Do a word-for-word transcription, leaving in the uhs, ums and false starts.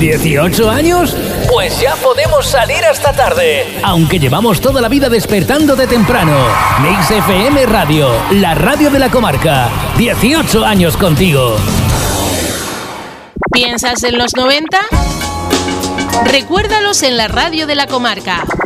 ¿dieciocho años? Pues ya podemos salir hasta tarde, aunque llevamos toda la vida despertándote temprano. Mix F M Radio, la radio de la comarca. dieciocho años contigo. ¿Piensas en los noventa? Recuérdalos en la radio de la comarca.